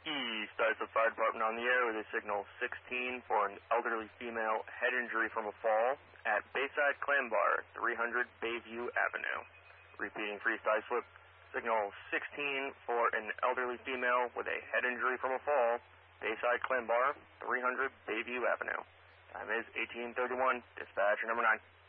East Islip Fire Department on the air with a signal 16 for an elderly female head injury from a fall at Bayside Clam Bar, 300 Bayview Avenue. Repeating for East Islip, signal 16 for an elderly female with a head injury from a fall, Bayside Clam Bar, 300 Bayview Avenue. Time is 18:31. Dispatcher number 9.